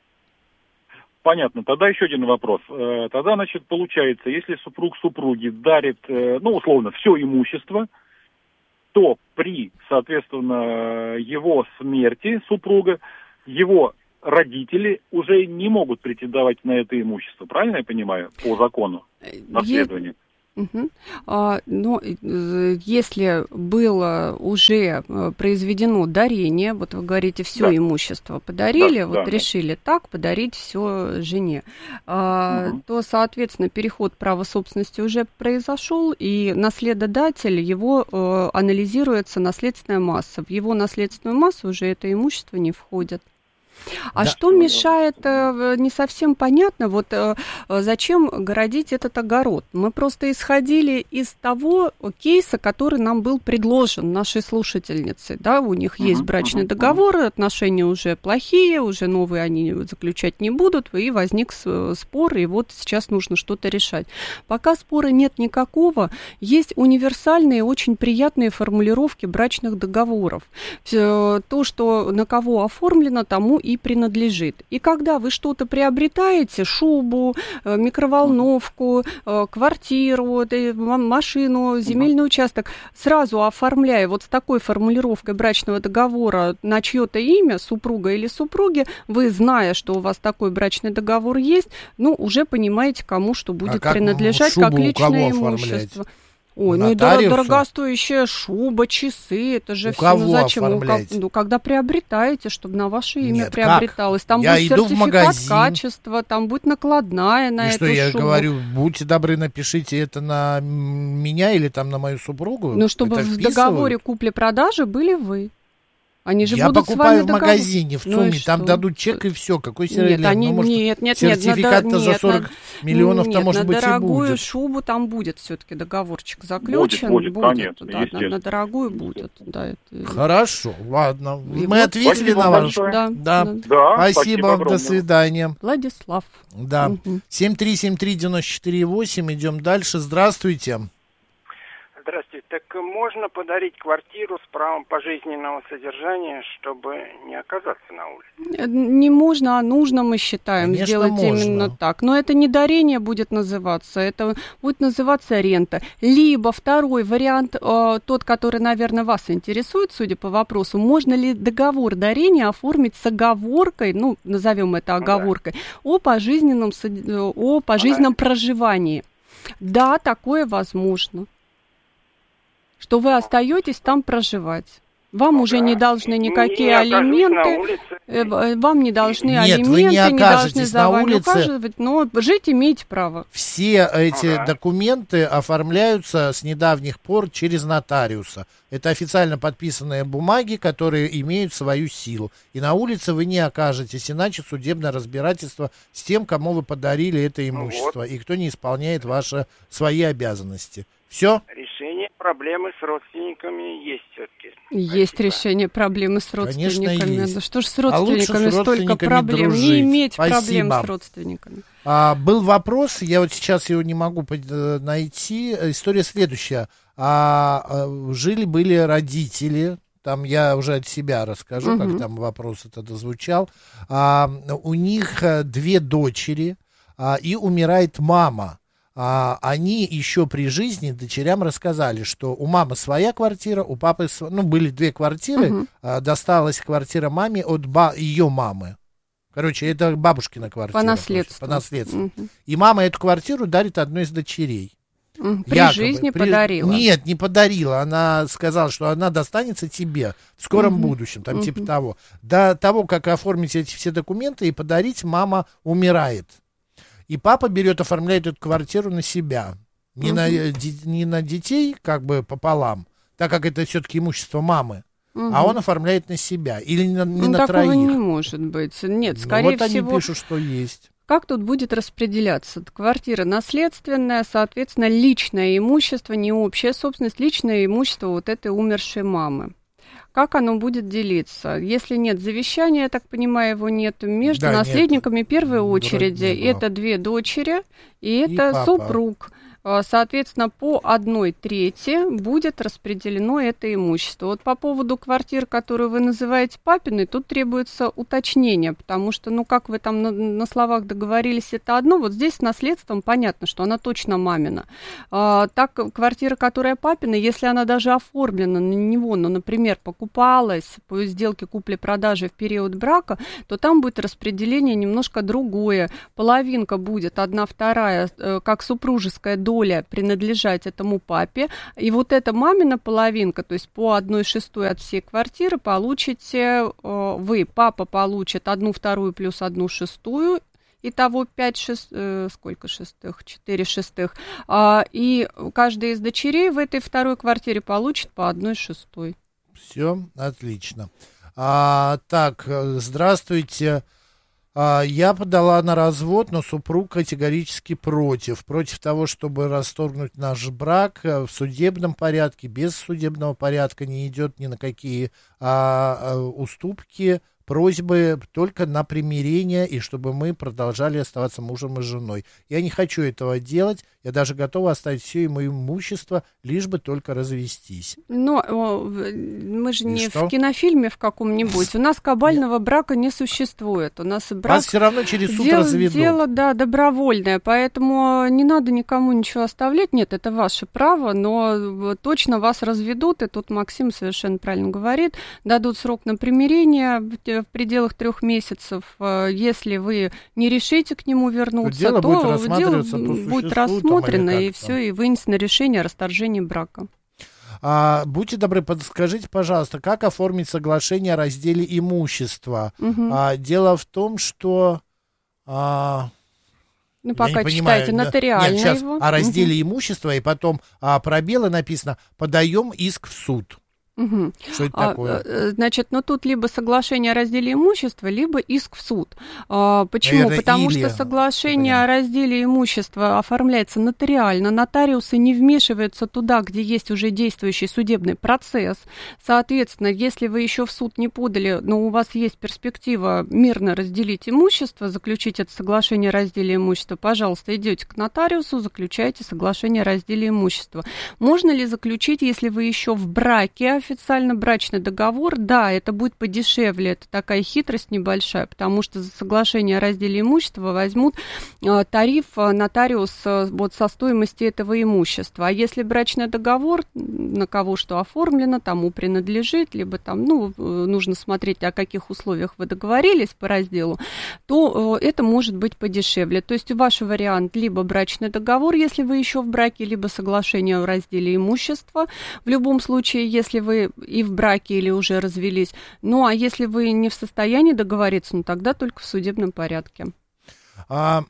Понятно. Тогда еще один вопрос. Тогда, значит, получается, если супруг супруги дарит, ну, условно, все имущество, то при, соответственно, его смерти супруга, его родители уже не могут претендовать на это имущество. Правильно я понимаю? По закону наследования. Угу. А, но если было уже произведено дарение, вот вы говорите, все да. имущество подарили, да, вот да, решили да. так подарить все жене, а, угу. то, соответственно, переход права собственности уже произошел, и наследодатель, его э, анализируется наследственная масса. В его наследственную массу уже это имущество не входит. А да. что мешает, не совсем понятно, вот зачем городить этот огород. Мы просто исходили из того кейса, который нам был предложен нашей слушательницей. Да, у них есть брачный договор, отношения уже плохие, уже новые они заключать не будут, и возник спор, и вот сейчас нужно что-то решать. Пока спора нет никакого, есть универсальные, очень приятные формулировки брачных договоров. То, что на кого оформлено, тому и принадлежит. И когда вы что-то приобретаете, шубу, микроволновку, квартиру, машину, земельный участок, сразу оформляя вот с такой формулировкой брачного договора на чье-то имя, супруга или супруги, вы, зная, что у вас такой брачный договор есть, ну, уже понимаете, кому что будет а принадлежать, как личное имущество. Ой, ну и дорогостоящая шуба, часы, это же у все, кого ну зачем? Оформляете? Ну, когда приобретаете, чтобы на ваше имя Нет, приобреталось. Там я будет иду сертификат качества, там будет накладная на и эту что, я шубу. говорю, будьте добры, напишите это на меня или там на мою супругу? Ну, чтобы это в вписывают? договоре купли-продажи были вы. Они же я будут покупаю с вами в договор... магазине, в ЦУМе, ну там дадут чек и все. Какой серый нет, они, ну, может, нет, нет, сертификат-то нет, за сорок нет, миллионов-то, нет, может на быть, и дорогую будет. шубу там будет все-таки договорчик заключен. Будет, будет, будет конечно, да, на, на дорогую будет. Да, это... Хорошо, ладно. И Мы вот ответили на ваш... Да, да. да. да. Спасибо, спасибо до свидания. Владислав. Да. Угу. семь три семь три девять четыре восемь, идем дальше. Здравствуйте. Здравствуйте. Так можно подарить квартиру с правом пожизненного содержания, чтобы не оказаться на улице? Не можно, а нужно, мы считаем, Конечно, сделать можно. именно так. Но это не дарение будет называться, это будет называться рента. Либо второй вариант, э, тот, который, наверное, вас интересует, судя по вопросу, можно ли договор дарения оформить с оговоркой, ну, назовем это оговоркой, да. о пожизненном, о пожизненном да. проживании. Да, такое возможно. Что вы остаетесь там проживать. Вам ну, уже да. не должны никакие не алименты, вам не должны Нет, алименты, вы не, не должны за на вами улице. ухаживать, но жить имеете право. Все эти ага. документы оформляются с недавних пор через нотариуса. Это официально подписанные бумаги, которые имеют свою силу. И на улице вы не окажетесь, иначе судебное разбирательство с тем, кому вы подарили это имущество, вот. И кто не исполняет ваши, свои обязанности. Все? Решение проблемы с родственниками есть все-таки. Есть Спасибо. решение проблемы с родственниками. Конечно, есть. Да что ж с родственниками а с столько родственниками проблем? дружить. Не иметь Спасибо. проблем с родственниками. А, был вопрос, я вот сейчас его не могу найти. История следующая. А, а, жили-были родители, там я уже от себя расскажу, угу. как там вопрос этот звучал. А, у них две дочери, а, и умирает мама. А, они еще при жизни дочерям рассказали, что у мамы своя квартира, у папы, ну, были две квартиры, угу. а, досталась квартира маме от ба- ее мамы. Короче, это бабушкина квартира. По наследству. По наследству. Угу. И мама эту квартиру дарит одной из дочерей. При Якобы. жизни При... подарила. Нет, не подарила. Она сказала, что она достанется тебе в скором угу. будущем, там угу. типа того. До того, как оформить эти все документы и подарить, мама умирает. И папа берет, оформляет эту квартиру на себя. Не, угу. на, не на детей, как бы пополам, так как это все-таки имущество мамы. Угу. А он оформляет на себя. Или на, не ну, на такого троих. не может быть. Нет, скорее ну, вот всего... они пишут, что есть. Как тут будет распределяться? Квартира наследственная, соответственно, личное имущество, не общая собственность, личное имущество вот этой умершей мамы. Как оно будет делиться? Если нет завещания, я так понимаю, его нет, между Да, наследниками нет. первой Вроде очереди не было. это две дочери и И это папа. супруг. Соответственно, по одной трети будет распределено это имущество. Вот по поводу квартир, которую вы называете папиной, тут требуется уточнение, потому что, ну, как вы там на, на словах договорились, это одно, вот здесь с наследством понятно, что она точно мамина. А, так, квартира, которая папина, если она даже оформлена на него, ну, например, покупалась по сделке купли-продажи в период брака, то там будет распределение немножко другое. Половинка будет, одна вторая, как супружеская доля, принадлежать этому папе, и вот эта мамина половинка, то есть по одной шестой от всей квартиры получите э, вы, папа получит одну вторую плюс одну шестую, итого пять шест... э, сколько шестых? четыре шестых, а, и каждая из дочерей в этой второй квартире получит по одной шестой. Все, отлично. А, так, здравствуйте. Я подала на развод, но супруг категорически против. Против того, чтобы расторгнуть наш брак в судебном порядке, без судебного порядка, не идет ни на какие а, уступки, просьбы только на примирение, и чтобы мы продолжали оставаться мужем и женой. Я не хочу этого делать, я даже готова оставить все ему имущество, лишь бы только развестись. Но о, мы же И не что? в кинофильме в каком-нибудь. У нас кабального брака не существует. У нас брак... Вас все равно через суд дело, разведут. Дело, да, добровольное, поэтому не надо никому ничего оставлять. Нет, это ваше право, но точно вас разведут, и тут Максим совершенно правильно говорит, дадут срок на примирение в пределах трех месяцев. Если вы не решите к нему вернуться, дело то будет рассматриваться дело по будет существу, рассмотрено, там, или и как все, там. и вынесено решение о расторжении брака. А, будьте добры, подскажите, пожалуйста, как оформить соглашение о разделе имущества? Угу. А, дело в том, что... А, ну, пока не читайте понимаю, нотариально Нет, сейчас его. о разделе Угу. имущества, и потом а, пробелы написано «подаем иск в суд». Угу. Что это а, такое? Значит, ну тут либо соглашение о разделе имущества, либо иск в суд. А, почему? Наверное, Потому или... что соглашение о разделе имущества оформляется нотариально. Нотариусы не вмешиваются туда, где есть уже действующий судебный процесс. Соответственно, если вы еще в суд не подали, но у вас есть перспектива мирно разделить имущество, заключить это соглашение о разделе имущества, пожалуйста, идете к нотариусу, заключайте соглашение о разделе имущества. Можно ли заключить, если вы еще в браке, официально брачный договор? Да, это будет подешевле, это такая хитрость небольшая, потому что за соглашение о разделе имущества возьмут э, тариф э, нотариус э, вот со стоимости этого имущества. А если брачный договор, на кого что оформлено, тому принадлежит, либо там, ну, э, нужно смотреть, о каких условиях вы договорились по разделу, то э, это может быть подешевле. То есть ваш вариант либо брачный договор, если вы еще в браке, либо соглашение о разделе имущества. В любом случае, если вы и в браке или уже развелись. Ну, а если вы не в состоянии договориться, ну, тогда только в судебном порядке. А,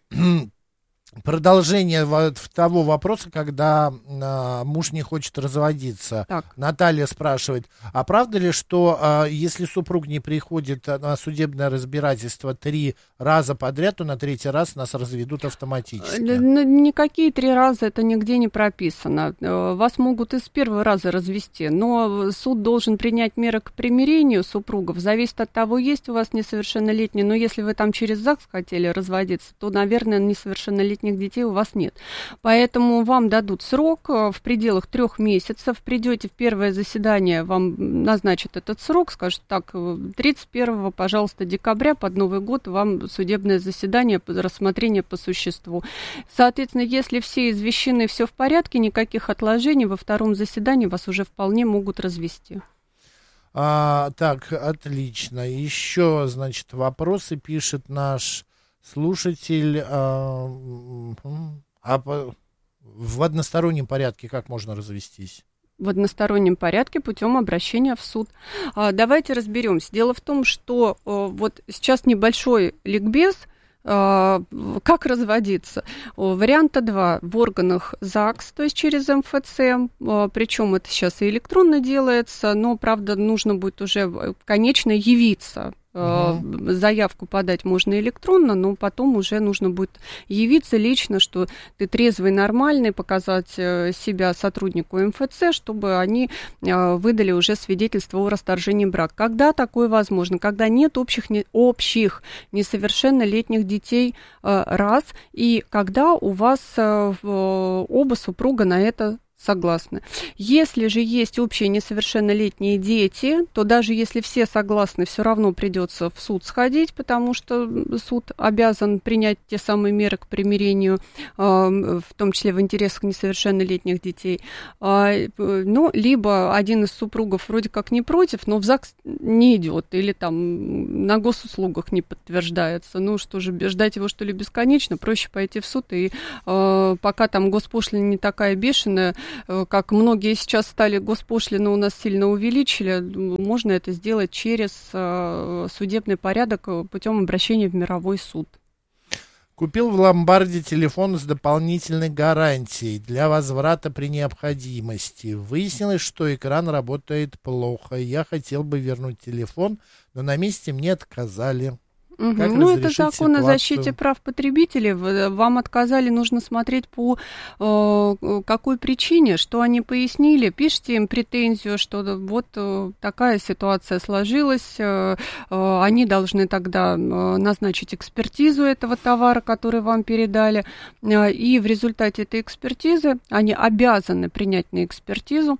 продолжение того вопроса, когда а, муж не хочет разводиться. Так. Наталья спрашивает, а правда ли, что а, если супруг не приходит на судебное разбирательство три раза подряд, то на третий раз нас разведут автоматически? Никакие три раза это нигде не прописано. Вас могут и с первого раза развести, но суд должен принять меры к примирению супругов. Зависит от того, есть у вас несовершеннолетний, но если вы там через ЗАГС хотели разводиться, то, наверное, несовершеннолетних детей у вас нет. Поэтому вам дадут срок в пределах трех месяцев. Придете в первое заседание, вам назначат этот срок, скажут так, тридцать первого, пожалуйста, декабря под Новый год вам судебное заседание, рассмотрение по существу. Соответственно, если все извещены, все в порядке, никаких отложений, во втором заседании вас уже вполне могут развести. А, так, отлично. Еще, значит, вопросы пишет наш слушатель. А, а по, в одностороннем порядке как можно развестись? В одностороннем порядке путем обращения в суд. А, давайте разберемся. Дело в том, что а, вот сейчас небольшой ликбез. А, как разводиться? О, варианта два. В органах ЗАГС, то есть через эм эф цэ, а, причем это сейчас и электронно делается, но, правда, нужно будет уже конечно явиться Угу. Заявку подать можно электронно, но потом уже нужно будет явиться лично, что ты трезвый, нормальный, показать себя сотруднику эм эф цэ, чтобы они выдали уже свидетельство о расторжении брака. Когда такое возможно? Когда нет общих, не, общих несовершеннолетних детей, раз, и когда у вас оба супруга на это согласны. Если же есть общие несовершеннолетние дети, то даже если все согласны, все равно придется в суд сходить, потому что суд обязан принять те самые меры к примирению, в том числе в интересах несовершеннолетних детей. Ну, либо один из супругов вроде как не против, но в ЗАГС не идет, или там на госуслугах не подтверждается. Ну, что же, ждать его, что ли, бесконечно? Проще пойти в суд, и пока там госпошлина не такая бешеная, как многие сейчас стали, госпошлины у нас сильно увеличили, можно это сделать через судебный порядок путем обращения в мировой суд. Купил в ломбарде телефон с дополнительной гарантией для возврата при необходимости. Выяснилось, что экран работает плохо. Я хотел бы вернуть телефон, но на месте мне отказали. Угу. Ну, это закон о защите прав потребителей. Вам отказали, нужно смотреть по э, какой причине, что они пояснили. Пишите им претензию, что вот э, такая ситуация сложилась, э, э, они должны тогда э, назначить экспертизу этого товара, который вам передали, э, и в результате этой экспертизы они обязаны принять на экспертизу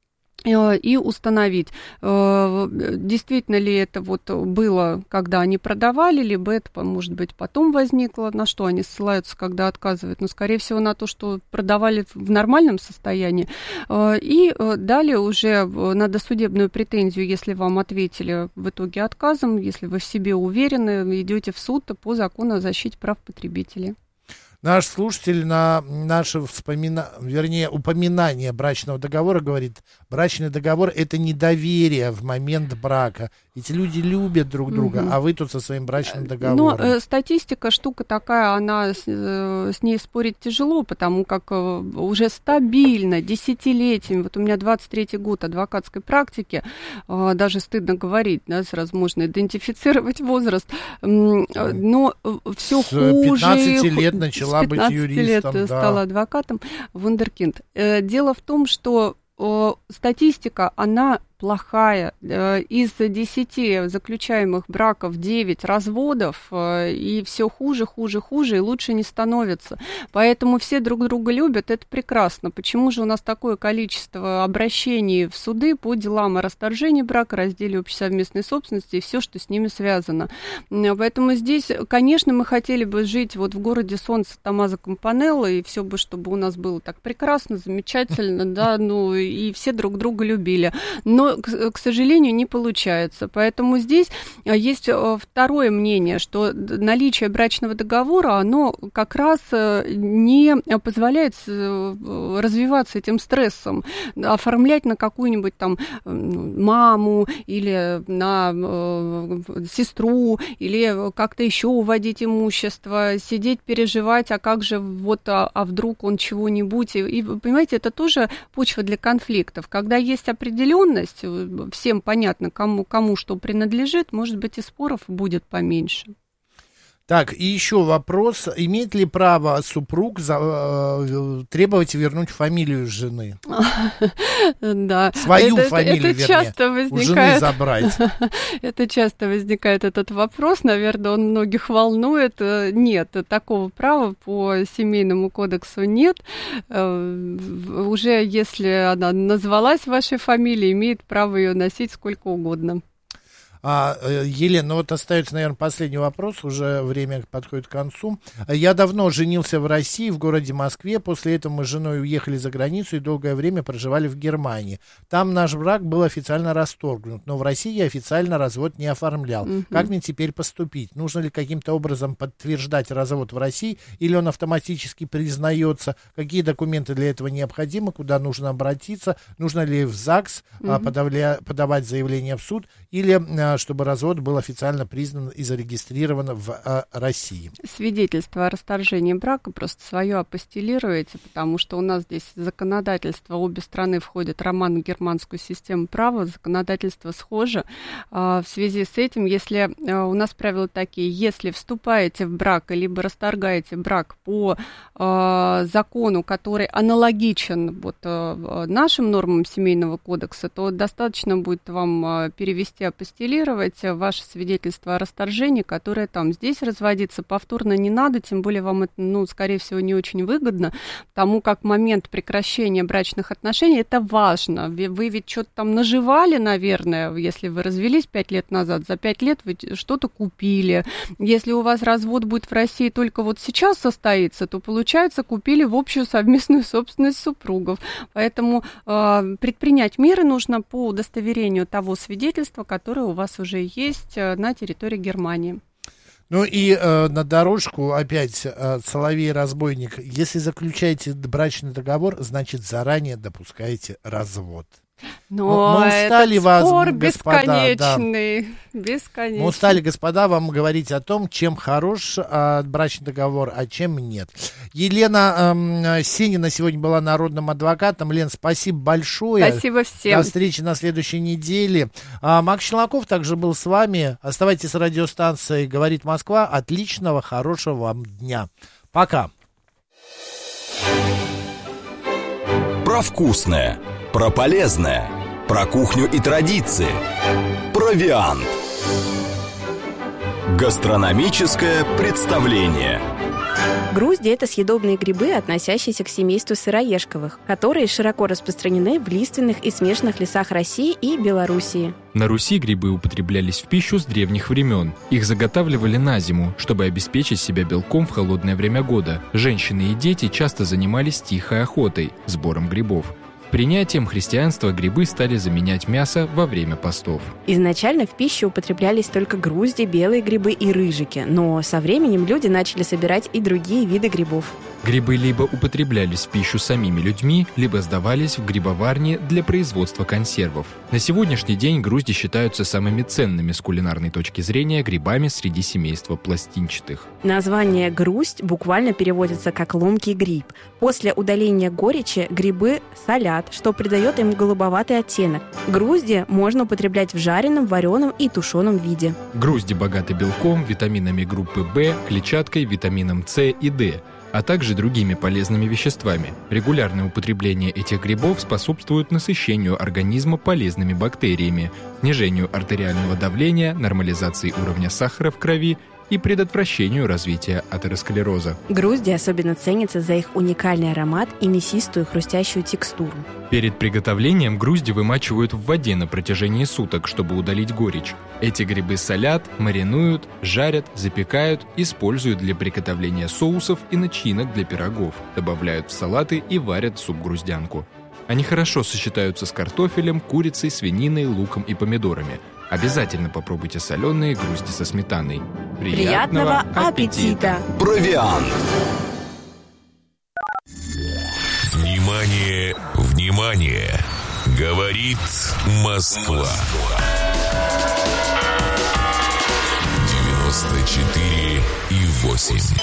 и установить, действительно ли это вот было, когда они продавали, либо это, может быть, потом возникло, на что они ссылаются, когда отказывают, но, скорее всего, на то, что продавали в нормальном состоянии. И далее уже на досудебную претензию, если вам ответили в итоге отказом, если вы в себе уверены, идете в суд по закону о защите прав потребителей. Наш слушатель на наше вспомина... вернее, упоминание брачного договора говорит, брачный договор — это недоверие в момент брака. Эти люди любят друг друга, угу. а вы тут со своим брачным договором. Но э, статистика, штука такая, она с, э, с ней спорить тяжело, потому как э, уже стабильно, десятилетиями, вот у меня двадцать третий год адвокатской практики, э, даже стыдно говорить, да, сразу можно идентифицировать возраст, э, но все с хуже. С пятнадцати лет начала быть юристом. С лет да. стала адвокатом, вундеркинд. Э, дело в том, что э, статистика, она плохая. Из десяти заключаемых браков девять разводов, и все хуже, хуже, хуже, и лучше не становится. Поэтому все друг друга любят, это прекрасно. Почему же у нас такое количество обращений в суды по делам о расторжении брака, разделе общей совместной собственности и все, что с ними связано? Поэтому здесь, конечно, мы хотели бы жить вот в городе солнца Томмазо Кампанелло, и все бы, чтобы у нас было так прекрасно, замечательно, да, ну, и все друг друга любили. Но к сожалению, не получается. Поэтому здесь есть второе мнение, что наличие брачного договора, оно как раз не позволяет развиваться этим стрессом, оформлять на какую-нибудь там маму или на сестру, или как-то еще уводить имущество, сидеть, переживать, а как же вот, а, а вдруг он чего-нибудь. И, и, понимаете, это тоже почва для конфликтов. Когда есть определенность, всем понятно, кому, кому что принадлежит, может быть, и споров будет поменьше. Так, и еще вопрос. Имеет ли право супруг за, э, требовать вернуть фамилию жены? Да. Свою это, фамилию, это часто вернее, возникает, у жены забрать. Это часто возникает этот вопрос. Наверное, он многих волнует. Нет, такого права по семейному кодексу нет. Уже если она назвалась вашей фамилией, имеет право ее носить сколько угодно. А, Елена, ну вот остается, наверное, последний вопрос, уже время подходит к концу. Я давно женился в России, в городе Москве. После этого мы с женой уехали за границу и долгое время проживали в Германии. Там наш брак был официально расторгнут, но в России я официально развод не оформлял. Угу. Как мне теперь поступить? Нужно ли каким-то образом подтверждать развод в России, или он автоматически признается? Какие документы для этого необходимы? Куда нужно обратиться? Нужно ли в ЗАГС угу. подавля, подавать заявление в суд? Или чтобы развод был официально признан и зарегистрирован в России. Свидетельство о расторжении брака просто свое апостилируете, потому что у нас здесь законодательство, обе страны входят в романо-германскую систему права, законодательство схоже. В связи с этим, если у нас правила такие, если вступаете в брак, либо расторгаете брак по закону, который аналогичен вот нашим нормам семейного кодекса, то достаточно будет вам перевести, апостилировать ваше свидетельство о расторжении, которое там. Здесь разводиться повторно не надо, тем более вам это, ну, скорее всего, не очень выгодно, потому как момент прекращения брачных отношений, это важно. Вы ведь что-то там наживали, наверное, если вы развелись пять лет назад, за пять лет вы что-то купили. Если у вас развод будет в России только вот сейчас состоится, то, получается, купили в общую совместную собственность супругов. Поэтому э, предпринять меры нужно по удостоверению того свидетельства, которое у вас уже есть на территории Германии. Ну и э, на дорожку опять э, соловей-разбойник. Если заключаете брачный договор, значит заранее допускаете развод. Но мы устали этот вас, спор господа, бесконечный, да. бесконечный. Мы устали, господа, вам говорить о том, чем хорош а, брачный договор, а чем нет. Елена э, Сенина сегодня была народным адвокатом. Лен, спасибо большое. Спасибо всем. До встречи на следующей неделе. А, Макс Челноков также был с вами. Оставайтесь с радиостанцией «Говорит Москва». Отличного, хорошего вам дня. Пока. Про вкусное. Про полезное, про кухню и традиции, провиант. Гастрономическое представление. Грузди – это съедобные грибы, относящиеся к семейству сыроежковых, которые широко распространены в лиственных и смешанных лесах России и Белоруссии. На Руси грибы употреблялись в пищу с древних времен. Их заготавливали на зиму, чтобы обеспечить себя белком в холодное время года. Женщины и дети часто занимались тихой охотой, сбором грибов. Принятием христианства грибы стали заменять мясо во время постов. Изначально в пищу употреблялись только грузди, белые грибы и рыжики, но со временем люди начали собирать и другие виды грибов. Грибы либо употреблялись в пищу самими людьми, либо сдавались в грибоварни для производства консервов. На сегодняшний день грузди считаются самыми ценными с кулинарной точки зрения грибами среди семейства пластинчатых. Название «груздь» буквально переводится как «ломкий гриб». После удаления горечи грибы солят, что придает им голубоватый оттенок. Грузди можно употреблять в жареном, вареном и тушеном виде. Грузди богаты белком, витаминами группы В, клетчаткой, витамином С и Д, а также другими полезными веществами. Регулярное употребление этих грибов способствует насыщению организма полезными бактериями, снижению артериального давления, нормализации уровня сахара в крови и предотвращению развития атеросклероза. Грузди особенно ценятся за их уникальный аромат и мясистую хрустящую текстуру. Перед приготовлением грузди вымачивают в воде на протяжении суток, чтобы удалить горечь. Эти грибы солят, маринуют, жарят, запекают, используют для приготовления соусов и начинок для пирогов, добавляют в салаты и варят суп-груздянку. Они хорошо сочетаются с картофелем, курицей, свининой, луком и помидорами. Обязательно попробуйте соленые грузди со сметаной. Приятного, Приятного аппетита! Провиант! Внимание, внимание! Говорит Москва. девяносто четыре и восемь.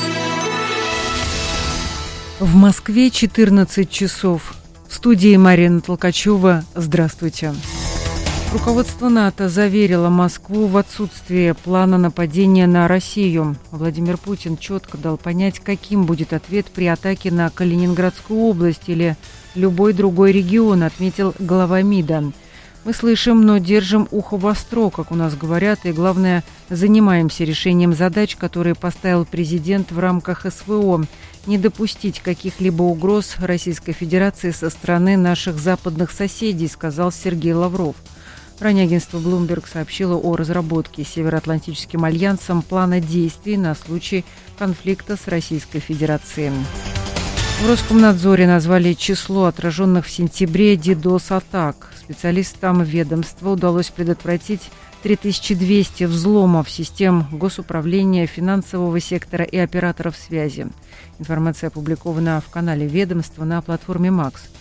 В Москве четырнадцать часов. В студии Марина Толкачева. Здравствуйте. Руководство НАТО заверило Москву в отсутствии плана нападения на Россию. Владимир Путин четко дал понять, каким будет ответ при атаке на Калининградскую область или любой другой регион, отметил глава МИДа. Мы слышим, но держим ухо востро, как у нас говорят, и, главное, занимаемся решением задач, которые поставил президент в рамках СВО. Не допустить каких-либо угроз Российской Федерации со стороны наших западных соседей, сказал Сергей Лавров. Ранее агентство Bloomberg сообщило о разработке Североатлантическим альянсом плана действий на случай конфликта с Российской Федерацией. В Роскомнадзоре назвали число отраженных в сентябре дидос-атак. Специалистам ведомства удалось предотвратить три тысячи двести взломов систем госуправления, финансового сектора и операторов связи. Информация опубликована в канале ведомства на платформе Макс.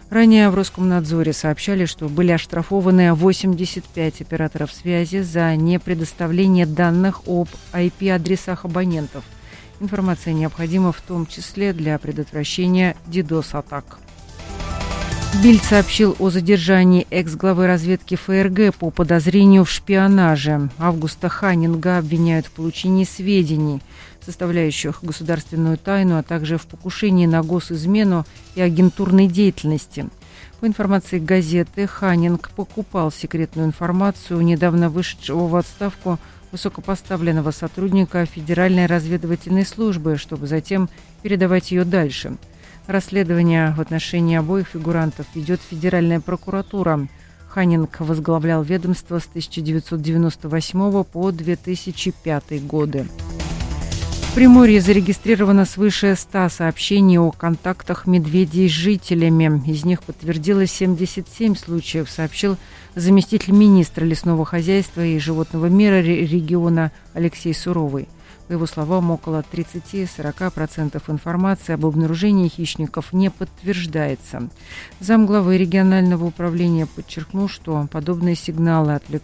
Ранее в Роскомнадзоре сообщали, что были оштрафованы восемьдесят пять операторов связи за непредоставление данных об ай пи-адресах абонентов. Информация необходима в том числе для предотвращения дидос-атак. Бильд сообщил о задержании экс-главы разведки эф эр гэ по подозрению в шпионаже. Августа Ханнинга обвиняют в получении сведений, составляющих государственную тайну, а также в покушении на госизмену и агентурной деятельности. По информации газеты, Ханнинг покупал секретную информацию у недавно вышедшего в отставку высокопоставленного сотрудника Федеральной разведывательной службы, чтобы затем передавать ее дальше. Расследование в отношении обоих фигурантов ведет Федеральная прокуратура. Ханнинг возглавлял ведомство с тысяча девятьсот девяносто восьмого по две тысячи пятый годы. В Приморье зарегистрировано свыше ста сообщений о контактах медведей с жителями. Из них подтвердилось семьдесят семь случаев, сообщил заместитель министра лесного хозяйства и животного мира региона Алексей Суровый. По его словам, около тридцать-сорок процентов информации об обнаружении хищников не подтверждается. Замглавы регионального управления подчеркнул, что подобные сигналы